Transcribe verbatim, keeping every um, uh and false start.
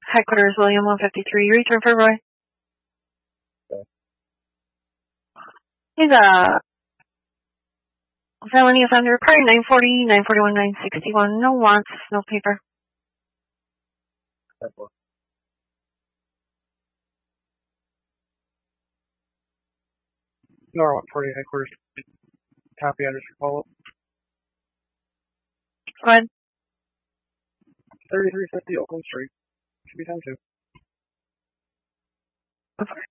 Headquarters, William one fifty-three. Return for Roy. Okay. He's a felony offender. Prior nine forty, nine forty-one, nine sixty-one. No wants, no paper. Nor one forty headquarters. Copy address for follow-up. Go ahead. thirty-three fifty Oakland Street. Should be time two. Okay.